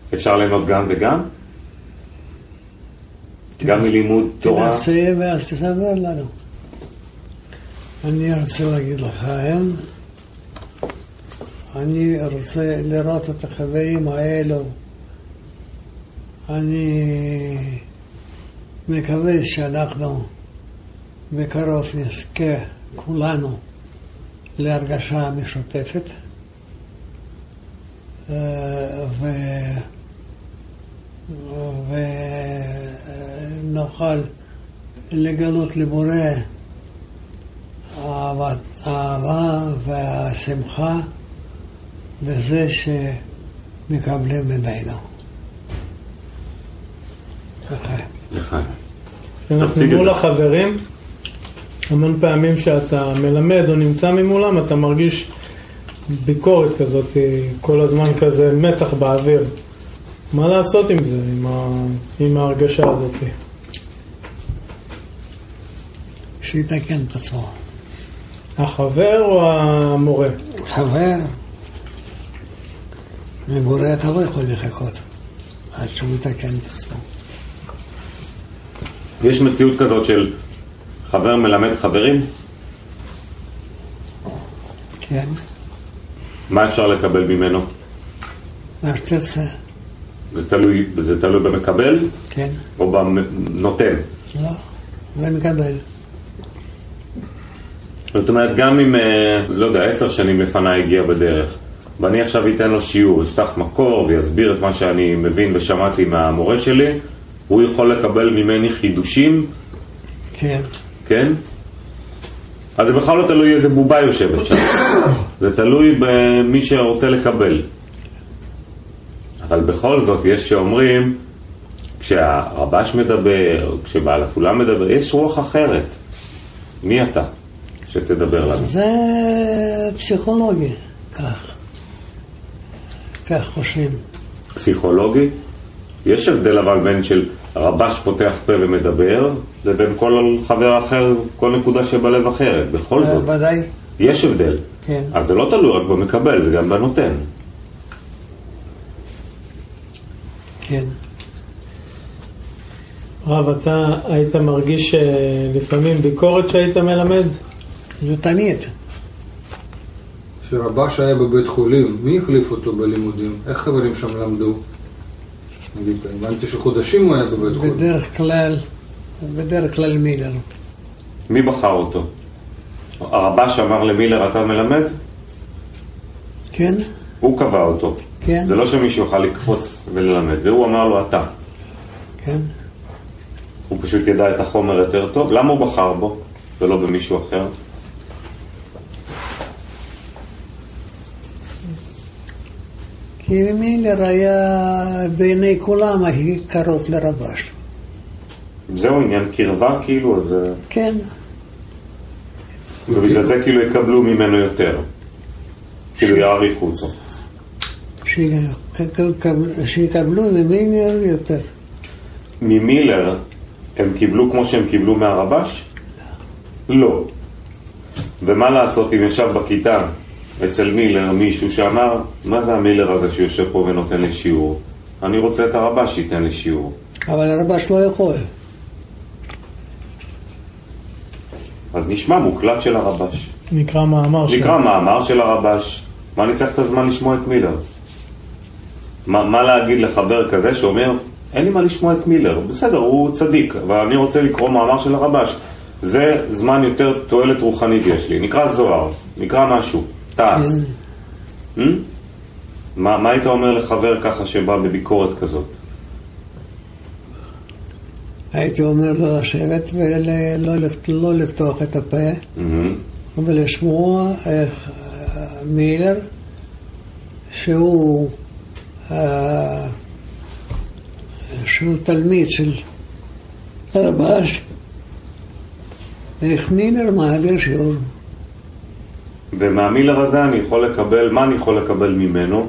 אפשר ליהנות גם וגם? גם מלימוד תורה? תנסה ואז תסבר לנו. אני רוצה להגיד לכם, אני רוצה לראות את החברים האלו. אני מקווה שאנחנו בקרוב נזכה כולנו להרגשה משותפת ונוכל לגלות לבורא האהבה והשמחה בזה שמקבלים ממנו. לחיים. אנחנו מול החברים, המון פעמים שאתה מלמד או נמצא ממולם, אתה מרגיש ביקורת כזאת, כל הזמן כזה מתח באוויר. מה לעשות עם זה, עם ההרגשה הזאת? שיתקן את עצמו. החבר או המורה? חבר. מבורא אתה לא יכול לחכות עד שהוא יתקן את עצמו. יש מציאות כזאת של חבר מלמד חברים? כן. מה אפשר לקבל ממנו? מה שתרצה. זה תלוי במקבל? כן. או בנותן? לא, במקבל. זאת אומרת, גם אם, לא יודע, 10 שנים לפניי הגיע בדרך, ואני עכשיו אתן לו שיעור, יפתח מקור ויסביר את מה שאני מבין ושמעתי מהמורה שלי, הוא יכול לקבל ממני חידושים? כן. כן? אז זה בכלל לא תלוי איזה בובה יושבת שם. זה תלוי במי שרוצה לקבל. אבל בכל זאת יש שאומרים, כשהרבש מדבר, כשבעל הסולם מדבר, יש רוח אחרת. מי אתה שתדבר לנו? זה פסיכולוגי, כך חושבים. פסיכולוגי? יש הבדל אבל בין של הרבש פותח פה ומדבר, לבין כל חבר אחר, כל נקודה שבלב אחרת. בכל זאת. ודאי. יש הבדל. כן. אז זה לא תלוי רק במקבל, זה גם בנותן. כן. רב, אתה היית מרגיש לפעמים ביקורת שהיית מלמד? זה תמיד. כשרבש היה בבית חולים, מי החליף אותו בלימודים? איך חברים שם למדו? הבנתי שחודשים הוא היה בבית חולים. בדרך כלל מילר. מי בחר אותו? הרבש אמר למילר אתה מלמד? כן. הוא קבע אותו. כן. זה לא שמישהו יוכל לקפוץ וללמד, זה הוא אמר לו אתה. כן. הוא פשוט ידע את החומר יותר טוב. למה הוא בחר בו ולא במישהו אחר? כי מילר היה בעיני כולם הכי קרוב לרבש. זהו עניין קרבה כאילו, אז... כן. ובגלל זה כאילו יקבלו ממנו יותר. כאילו יעריכו אותו. שיקבלו ממילר יותר. ממילר הם קיבלו כמו שהם קיבלו מהרבש? לא. ומה לעשות אם ישב בכיתה אצל מילר מישהו שאמר, מה זה המילר הזה שיושב פה ונותן לי שיעור? אני רוצה את הרבש שייתן לי שיעור. אבל הרבש לא יכול. אז נשמע מוקלט של הרבש. נקרא מאמר של... נקרא מאמר של הרבש. מה אני צריך את הזמן לשמוע את מילר? מה להגיד לחבר כזה שאומר, אין לי מה לשמוע את מילר. בסדר, הוא צדיק, אבל אני רוצה לקרוא מאמר של הרבש. זה זמן יותר תועלת רוחנית יש לי. נקרא זוהר, נקרא משהו. תעש. מה היית אומר לחבר ככה שבא בביקורת כזאת? הייתי אומר לו לשבת ולא לפתוח את הפה ולשמוע איך מילר שהוא תלמיד של הרבש, איך מילר מעביר שיעור. ומהמילר הזה אני יכול לקבל, מה אני יכול לקבל ממנו?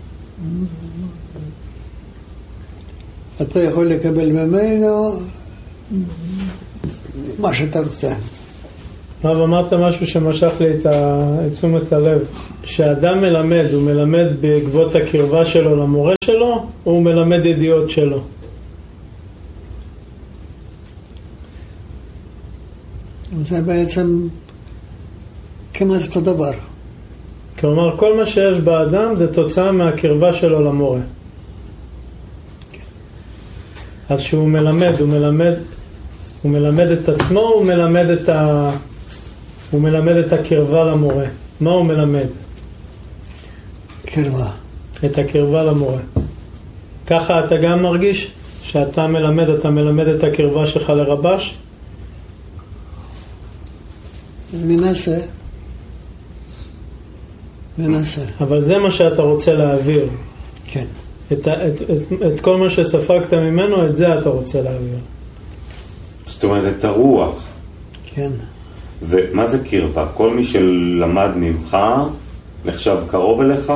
אתה יכול לקבל ממנו מה שאתה רוצה. רב, אמרת משהו שמשך לי את תשומת הלב. כשאדם מלמד, הוא מלמד בעקבות הקרבה שלו למורה שלו, או הוא מלמד ידיעות שלו? זה בעצם כמעט אותו דבר. כלומר, כל מה שיש באדם זה תוצאה מהקרבה שלו למורה. אז שהוא מלמד, הוא מלמד את עצמו, הוא מלמד את הקרבה למורה. מה הוא מלמד? קרבה. את הקרבה למורה. ככה אתה גם מרגיש שאתה מלמד, אתה מלמד את הקרבה שלך לרבש? מנסה. אבל זה מה שאתה רוצה להעביר. כן. את כל מה שספגת ממנו, את זה אתה רוצה להעביר. זאת אומרת, את הרוח. כן. ומה זה קרבה? כל מי שלמד ממך נחשב קרוב אליך?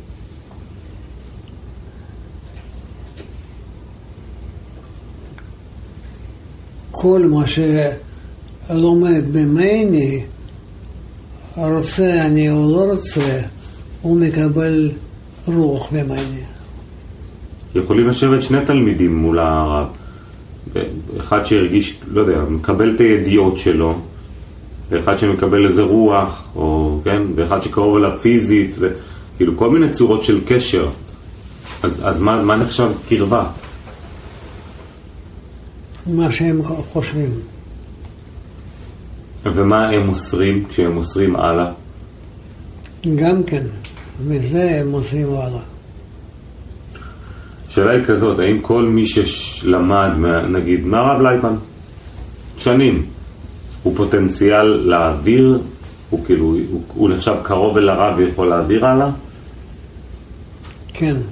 כל מה שלומד ממני, רוצה אני או לא רוצה, הוא מקבל רוח ממני. יכולים לשבת שני תלמידים מול הרב. אחד שהרגיש, לא יודע, מקבל את הידיעות שלו, ואחד שמקבל איזה רוח, או, כן, ואחד שקרוב אליו פיזית, וכאילו כל מיני צורות של קשר. אז מה נחשב קרבה? מה שהם חושבים. ומה הם מוסרים כשהם מוסרים הלאה? גם כן, מזה הם מוסרים הלאה. השאלה היא כזאת, האם כל מי שלמד, נגיד, מהרב לייטמן, שנים, הוא פוטנציאל להעביר, הוא כאילו, הוא נחשב קרוב אל הרב ויכול להעביר הלאה? כן.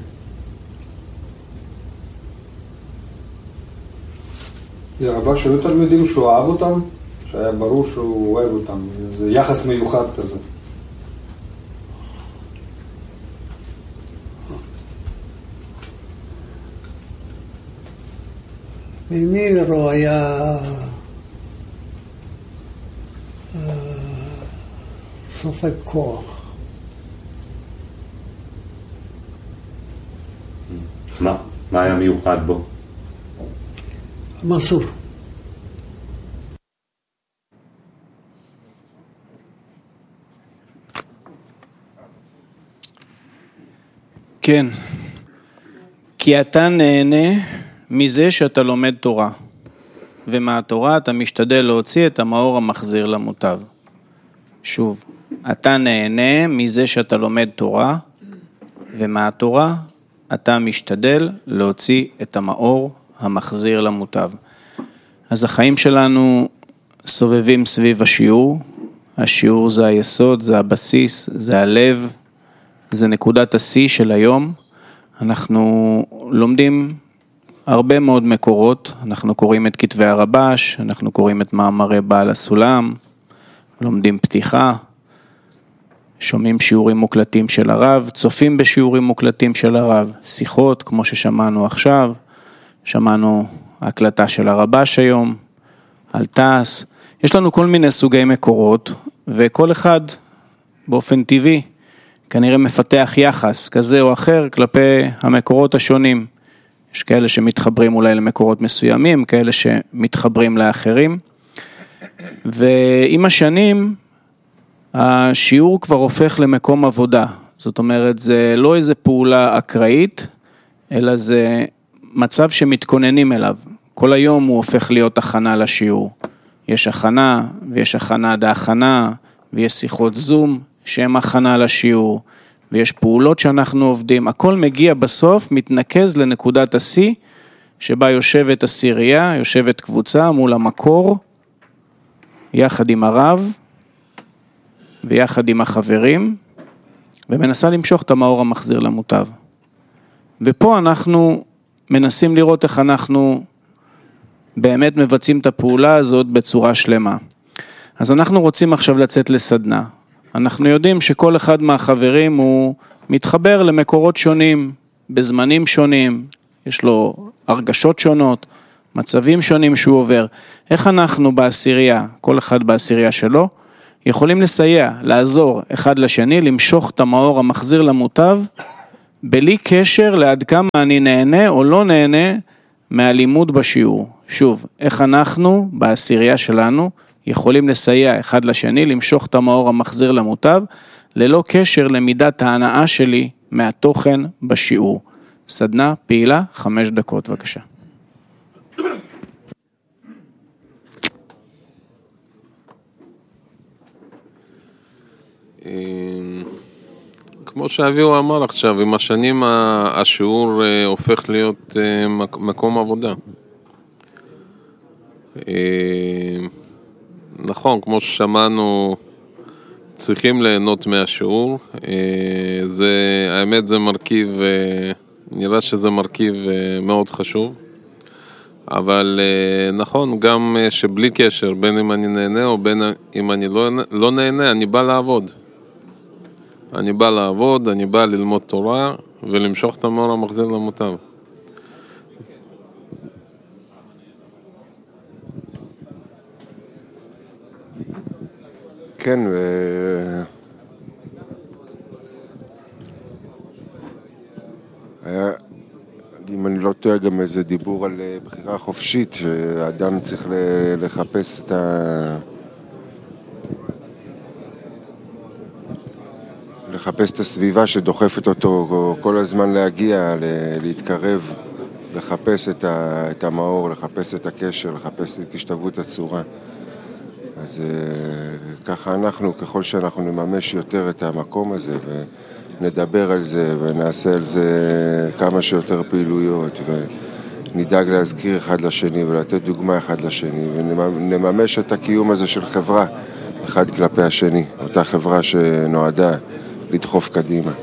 הרבה שהיו תלמידים שהוא אהב אותם, שהיה ברור שהוא אוהב אותם, זה יחס מיוחד כזה. ממילרו היה סופק כוח. מה היה מיוחד בו? מסור. כן, כי אתה נהנה מזה שאתה לומד תורה, ומהתורה אתה משתדל להוציא את המאור המחזיר למוטב. שוב, אתה נהנה מזה שאתה לומד תורה, ומהתורה אתה משתדל להוציא את המאור המחזיר למוטב. אז החיים שלנו סובבים סביב השיעור. השיעור זה היסוד, זה הבסיס, זה הלב, זה נקודת השיא של היום. אנחנו לומדים הרבה מאוד מקורות, אנחנו קוראים את כתבי הרבש, אנחנו קוראים את מאמרי בעל הסולם, לומדים פתיחה, שומעים שיעורים מוקלטים של הרב, צופים בשיעורים מוקלטים של הרב, שיחות כמו ששמענו עכשיו, שמענו הקלטה של הרבש היום, על תעש, יש לנו כל מיני סוגי מקורות, וכל אחד באופן טבעי כנראה מפתח יחס כזה או אחר כלפי המקורות השונים. יש כאלה שמתחברים אולי למקורות מסוימים, כאלה שמתחברים לאחרים. ועם השנים, השיעור כבר הופך למקום עבודה. זאת אומרת, זה לא איזה פעולה אקראית, אלא זה מצב שמתכוננים אליו. כל היום הוא הופך להיות הכנה לשיעור. יש הכנה, ויש הכנה דהכנה, ויש שיחות זום, שהן הכנה לשיעור, ויש פעולות שאנחנו עובדים, הכל מגיע בסוף, מתנקז לנקודת השיא, שבה יושבת עשירייה, יושבת קבוצה מול המקור, יחד עם הרב, ויחד עם החברים, ומנסה למשוך את המאור המחזיר למוטב. ופה אנחנו מנסים לראות איך אנחנו באמת מבצעים את הפעולה הזאת בצורה שלמה. אז אנחנו רוצים עכשיו לצאת לסדנה. אנחנו יודעים שכל אחד מהחברים הוא מתחבר למקורות שונים, בזמנים שונים, יש לו הרגשות שונות, מצבים שונים שהוא עובר. איך אנחנו בעשירייה, כל אחד בעשירייה שלו, יכולים לסייע, לעזור אחד לשני, למשוך את המאור המחזיר למוטב, בלי קשר לעד כמה אני נהנה או לא נהנה מהלימוד בשיעור. שוב, איך אנחנו בעשירייה שלנו יכולים לסייע אחד לשני, למשוך את המאור המחזיר למוטב, ללא קשר למידת ההנאה שלי מהתוכן בשיעור. סדנה פעילה, 5 דקות, בבקשה. כמו שאביהו אמר עכשיו, עם השנים השיעור הופך להיות מקום עבודה. נכון, כמו ששמענו, צריכים ליהנות מהשיעור. האמת זה מרכיב, נראה שזה מרכיב מאוד חשוב. אבל נכון, גם שבלי קשר, בין אם אני נהנה או בין אם אני לא נהנה, אני בא לעבוד. אני בא ללמוד תורה ולמשוך את המאור המחזיר למוטב. כן, היה, אם אני לא טועה, גם איזה דיבור על בחירה חופשית, שהאדם צריך לחפש את הסביבה שדוחפת אותו כל הזמן להגיע, להתקרב, לחפש את המאור, לחפש את הקשר, לחפש את השתוות הצורה. אז ככה אנחנו, ככל שאנחנו נממש יותר את המקום הזה ונדבר על זה ונעשה על זה כמה שיותר פעילויות ונדאג להזכיר אחד לשני ולתת דוגמה אחד לשני ונממש את הקיום הזה של חברה אחד כלפי השני, אותה חברה שנועדה לדחוף קדימה.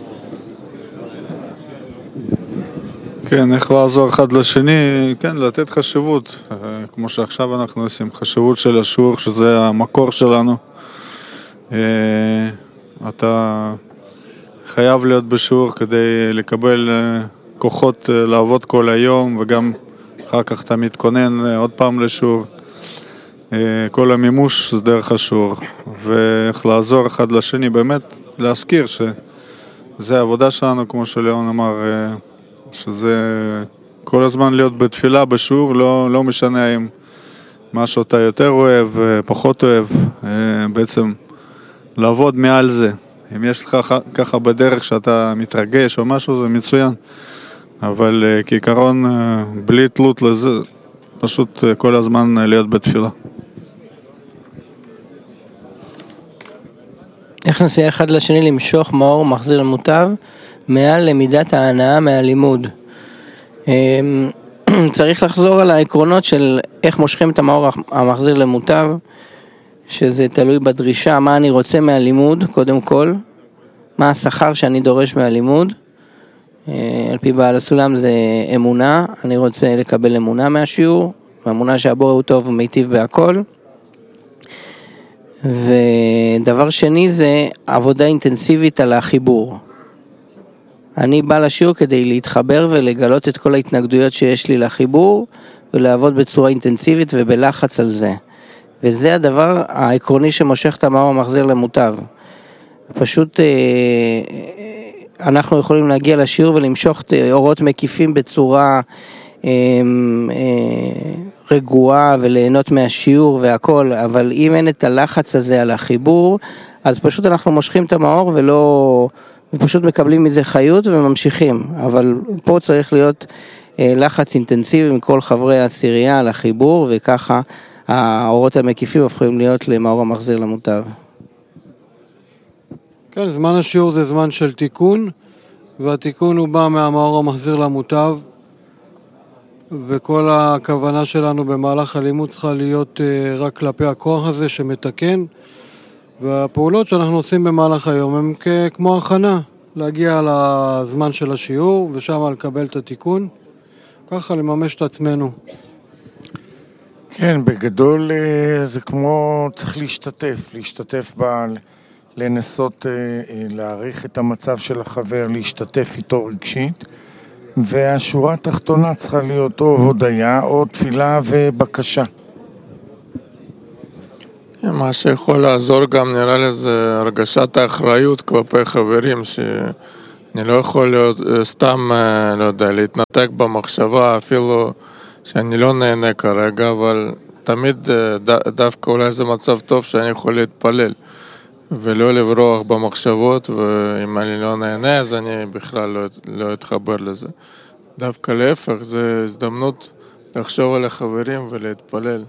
כן, איך לעזור אחד לשני, כן, לתת חשיבות, כמו שעכשיו אנחנו עושים, חשיבות של השיעור, שזה המקור שלנו. אתה חייב להיות בשיעור כדי לקבל כוחות לעבוד כל היום, וגם אחר כך אתה מתכונן עוד פעם לשיעור. כל המימוש זה דרך השיעור, ואיך לעזור אחד לשני, באמת להזכיר שזה העבודה שלנו, כמו שליאון אמר, שזה כל הזמן להיות בתפילה בשיעור, לא משנה אם מה שאתה יותר אוהב, פחות אוהב, בעצם לעבוד מעל זה. אם יש לך ככה בדרך שאתה מתרגש או משהו, זה מצוין. אבל כעיקרון, בלי תלות לזה, פשוט כל הזמן להיות בתפילה. איך נסייע אחד לשני למשוך מאור מחזיר למוטב מעל למידת ההנאה מהלימוד? צריך לחזור על העקרונות של איך מושכים את המאור המחזיר למוטב, שזה תלוי בדרישה, מה אני רוצה מהלימוד, קודם כל, מה השכר שאני דורש מהלימוד. על פי בעל הסולם זה אמונה, אני רוצה לקבל אמונה מהשיעור, אמונה שהבורא הוא טוב ומיטיב בהכל. ודבר שני זה עבודה אינטנסיבית על החיבור. אני בא לשיעור כדי להתחבר ולגלות את כל ההתנגדויות שיש לי לחיבור, ולעבוד בצורה אינטנסיבית ובלחץ על זה. וזה הדבר העקרוני שמושך את המאור המחזיר למוטב. פשוט אנחנו יכולים להגיע לשיעור ולמשוך אורות מקיפים בצורה רגועה וליהנות מהשיעור והכל, אבל אם אין את הלחץ הזה על החיבור, אז פשוט אנחנו מושכים את המאור ופשוט מקבלים מזה חיות וממשיכים. אבל פה צריך להיות לחץ אינטנסיבי מכל חברי העשירייה על החיבור, וככה האורות המקיפים הופכים להיות למאור המחזיר למוטב. כן, זמן השיעור זה זמן של תיקון, והתיקון הוא בא מהמאור המחזיר למוטב, וכל הכוונה שלנו במהלך הלימוד צריכה להיות רק כלפי הכוח הזה שמתקן, והפעולות שאנחנו עושים במהלך היום הם כמו הכנה, להגיע לזמן של השיעור ושם לקבל את התיקון, ככה לממש את עצמנו. כן, בגדול זה כמו צריך להשתתף לנסות להעריך את המצב של החבר, להשתתף איתו רגשית, והשורה התחתונה צריכה להיות או הודיה או תפילה ובקשה. מה שיכול לעזור גם נראה לי זה הרגשת האחריות כלפי חברים, שאני לא יכול להיות סתם, לא יודע, להתנתק במחשבה, אפילו שאני לא נהנה כרגע, אבל תמיד דווקא אולי זה מצב טוב שאני יכול להתפלל ולא לברוח במחשבות, ואם אני לא נהנה אז אני בכלל לא אתחבר לזה. דווקא להפך, זה הזדמנות לחשוב על החברים ולהתפלל.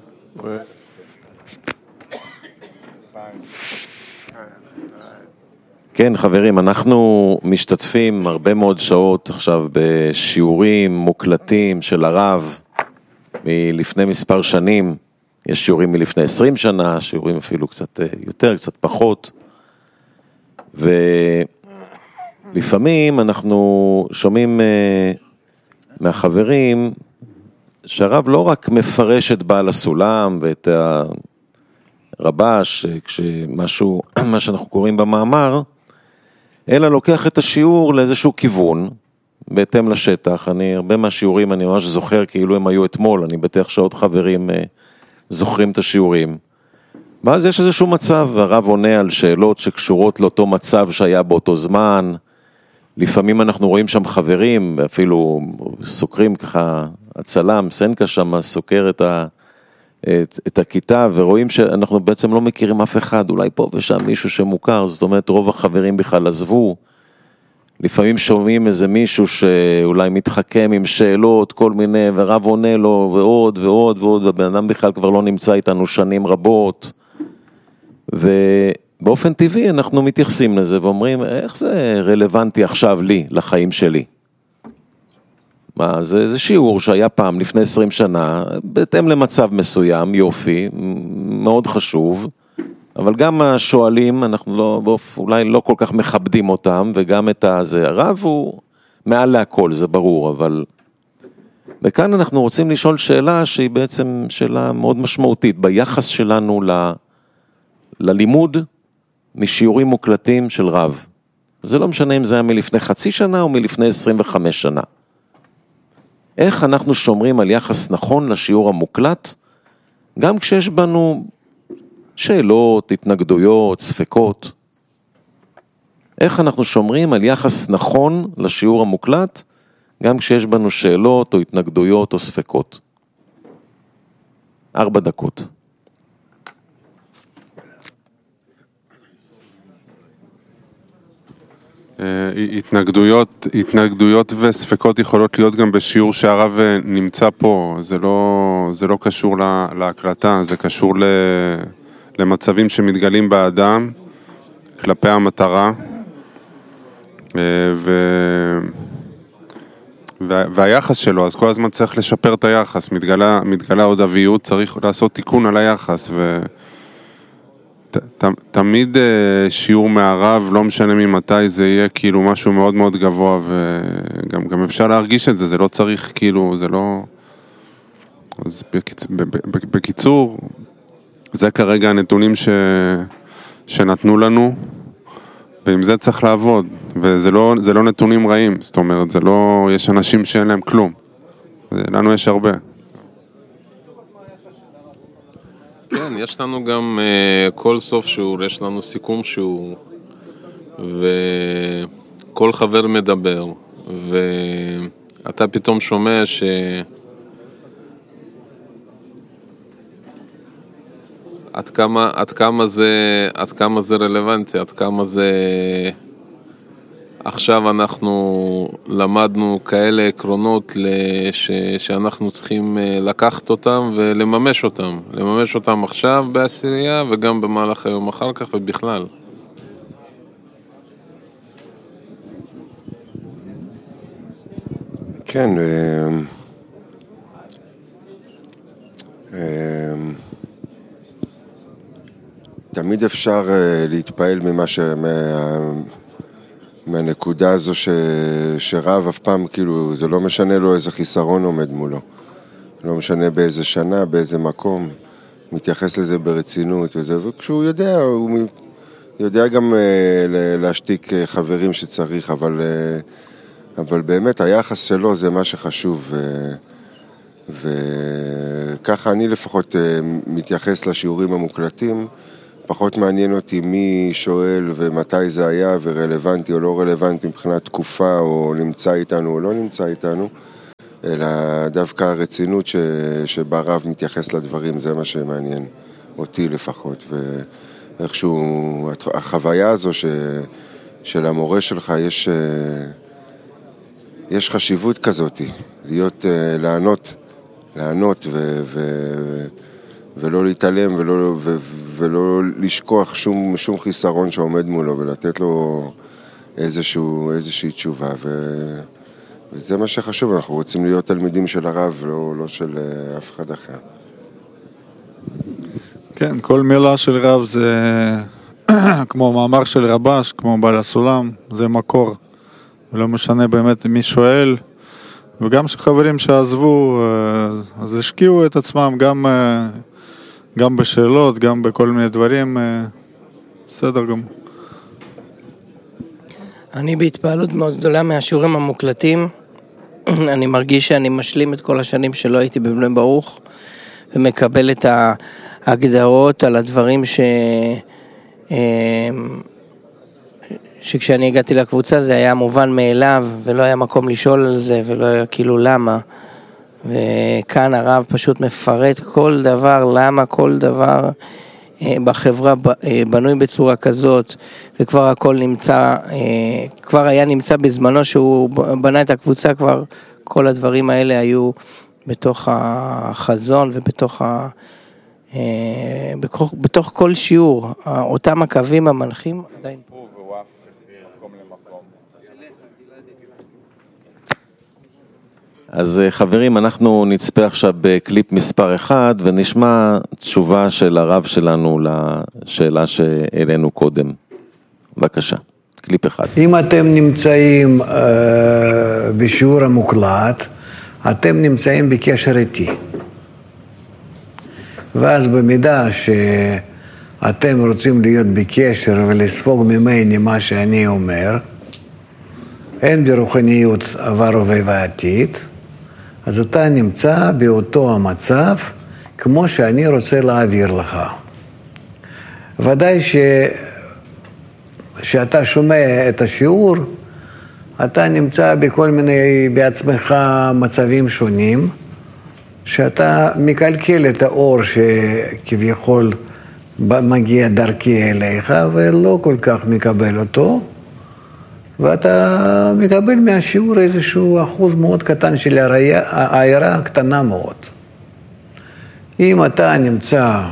כן, חברים, אנחנו משתתפים הרבה מאוד שעות עכשיו בשיעורים מוקלטים של הרב מלפני מספר שנים. יש שיעורים מלפני 20 שנה, שיעורים אפילו קצת יותר, קצת פחות. ולפעמים אנחנו שומעים מהחברים שהרב לא רק מפרש את בעל הסולם ואת הרבש, כשמשהו, מה שאנחנו קוראים במאמר, אלא לוקח את השיעור לאיזשהו כיוון, בהתאם לשטח. הרבה מהשיעורים אני ממש זוכר כאילו הם היו אתמול, אני בטח שעוד חברים זוכרים את השיעורים. ואז יש איזשהו מצב, הרב עונה על שאלות שקשורות לאותו מצב שהיה באותו זמן. לפעמים אנחנו רואים שם חברים, אפילו סוקרים ככה, הצלם, סנקה שם, סוקר את הכיתה, ורואים שאנחנו בעצם לא מכירים אף אחד, אולי פה ושם מישהו שמוכר, זאת אומרת רוב החברים בכלל עזבו. לפעמים שומעים איזה מישהו שאולי מתחכם עם שאלות, כל מיני, ורב עונה לו, ועוד ועוד ועוד, והבן אדם בכלל כבר לא נמצא איתנו שנים רבות. ובאופן טבעי אנחנו מתייחסים לזה, ואומרים, איך זה רלוונטי עכשיו לי, לחיים שלי? זה שיעור שהיה פעם לפני 20 שנה, בהתאם למצב מסוים, יופי, מאוד חשוב, אבל גם השואלים, אנחנו אולי לא כל כך מכבדים אותם, וגם את הזה, הרב הוא מעל להכל, זה ברור, אבל וכאן אנחנו רוצים לשאול שאלה שהיא בעצם שאלה מאוד משמעותית, ביחס שלנו ללימוד משיעורים מוקלטים של רב. זה לא משנה אם זה היה מלפני חצי שנה או מלפני 25 שנה. איך אנחנו שומרים על יחס נכון לשיעור המוקלט, גם כשיש בנו שאלות, התנגדויות, ספקות. איך אנחנו שומרים על יחס נכון לשיעור המוקלט, גם כשיש בנו שאלות או התנגדויות או ספקות. 4 דקות. התנגדויות וספקות יכולות להיות גם בשיעור שהרב נמצא פה, זה לא קשור להקלטה, זה קשור למצבים שמתגלים באדם כלפי המטרה, והיחס שלו, אז כל הזמן צריך לשפר את היחס, מתגלה עוד אביות, צריך לעשות תיקון על היחס, תמיד שיעור מהרב, לא משנה ממתי זה יהיה כאילו משהו מאוד מאוד גבוה, וגם אפשר להרגיש את זה, זה לא צריך כאילו, זה לא... אז בקיצור, זה כרגע הנתונים שנתנו לנו, ועם זה צריך לעבוד, וזה לא נתונים רעים, זאת אומרת, זה לא, יש אנשים שאין להם כלום, לנו יש הרבה. כן, יש לנו גם כל סוף שיעור, יש לנו סיכום שיעור, וכל חבר מדבר, ואתה פתאום שומע עד כמה זה רלוונטי, עד כמה זה... עכשיו אנחנו למדנו כאלה עקרונות שאנחנו צריכים לקחת אותם ולממש אותם. לממש אותם עכשיו בעשירייה וגם במהלך היום אחר כך ובכלל. כן, תמיד אפשר להתפעל מהנקודה הזו שרב אף פעם, כאילו, זה לא משנה לו איזה חיסרון עומד מולו. לא משנה באיזה שנה, באיזה מקום, מתייחס לזה ברצינות וזה, וכשהוא יודע, הוא יודע גם להשתיק חברים שצריך, אבל באמת היחס שלו זה מה שחשוב. וככה אני לפחות מתייחס לשיעורים המוקלטים, פחות מעניין אותי מי שואל ומתי זה היה ורלוונטי או לא רלוונטי מבחינת תקופה או נמצא איתנו או לא נמצא איתנו, אלא דווקא הרצינות שבה רב מתייחס לדברים, זה מה שמעניין אותי לפחות. ואיכשהו החוויה הזו של המורה שלך יש חשיבות כזאת, להיות, לענות ולא להתעלם ולא לשכוח שום חיסרון שעומד מולו ולתת לו איזושהי תשובה וזה מה שחשוב, אנחנו רוצים להיות תלמידים של הרב, לא של אף אחד אחר. כן, כל מילה של רב זה כמו מאמר של רבש, כמו בעל הסולם, זה מקור. ולא משנה באמת מי שואל, וגם שחברים שעזבו, אז השקיעו את עצמם גם בשאלות, גם בכל מיני דברים, בסדר גם. אני בהתפעלות מאוד גדולה מהשיעורים המוקלטים, אני מרגיש שאני משלים את כל השנים שלא הייתי בבני ברוך, ומקבל את ההגדרות על הדברים שכשאני הגעתי לקבוצה זה היה מובן מאליו, ולא היה מקום לשאול על זה, ולא היה כאילו למה. וכאן הרב פשוט מפרט כל דבר, למה כל דבר בחברה בנוי בצורה כזאת, וכבר הכל נמצא, כבר היה נמצא בזמנו שהוא בנה את הקבוצה, כבר כל הדברים האלה היו בתוך החזון בתוך כל שיעור, אותם הקווים המנחים עדיין פה. אז חברים, אנחנו נצפה עכשיו בקליפ מספר 1 ונשמע תשובה של הרב שלנו לשאלה שהעלינו קודם. בבקשה, קליפ 1. אם אתם נמצאים בשיעור המוקלט, אתם נמצאים בקשר איתי. ואז במידה שאתם רוצים להיות בקשר ולספוג ממני מה שאני אומר, אין ברוחניות עבר הווה ועתיד, אז אתה נמצא באותו המצב כמו שאני רוצה להעביר לך. ודאי שאתה שומע את השיעור, אתה נמצא בכל מיני בעצמך מצבים שונים, שאתה מקלקל את האור שכביכול מגיע דרכי אליך ולא כל כך מקבל אותו, ואתה מקבל מהשיעור איזשהו אחוז מאוד קטן של העירה קטנה מאוד. אם אתה נמצא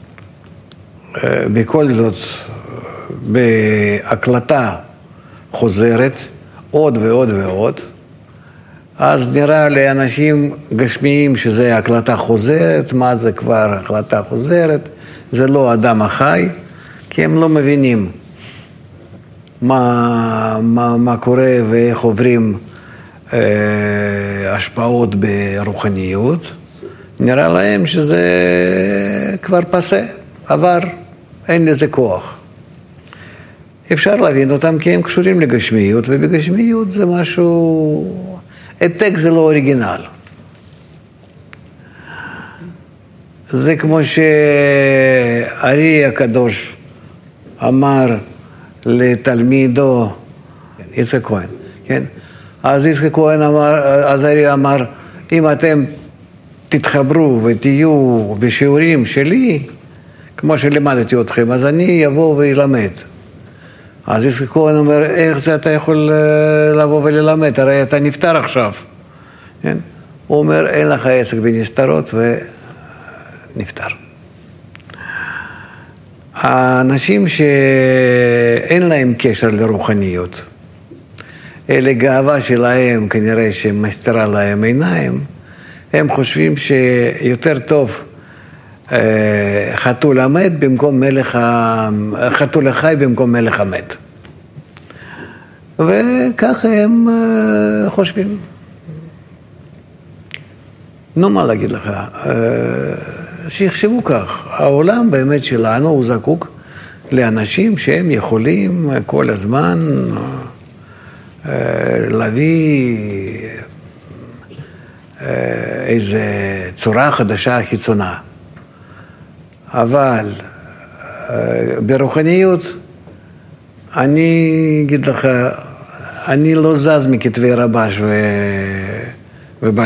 בכל זאת בהקלטה חוזרת עוד ועוד ועוד, אז נראה לאנשים גשמיים שזה הקלטה חוזרת. מה זה כבר הקלטה חוזרת? זה לא אדם החי, כי הם לא מבינים מה קורה ואיך עוברים השפעות ברוחניות. נראה להם שזה כבר פסה, עבר, אין לזה כוח. אפשר להבין אותם כי הם קשורים לגשמיות, ובגשמיות זה משהו, העתק זה לא אוריגינל. זה כמו שארי הקדוש אמר לתלמידו, יצחק כהן, כן? אז יצחק כהן אמר, אז ארי אמר, אם אתם תתחברו ותהיו בשיעורים שלי, כמו שלימדתי אתכם, אז אני אבוא וילמד. אז יצחק כהן אומר, איך זה אתה יכול לבוא וללמד? הרי אתה נפטר עכשיו. כן? הוא אומר, אין לך עסק בנסתרות ונפטר. האנשים שאין להם קשר לרוחניות, אלה גאווה שלהם, כנראה שמסתרה להם עיניים, הם חושבים שיותר טוב חתול המת במקום חתול החי במקום מלך המת. וככה הם חושבים. נו, מה להגיד לך? שיחשבו כך. העולם באמת שלנו הוא זקוק לאנשים שהם יכולים כל הזמן להביא איזו צורה חדשה חיצונה. אבל ברוחניות, אני אגיד לך, אני לא זז מכתבי רבש ובעל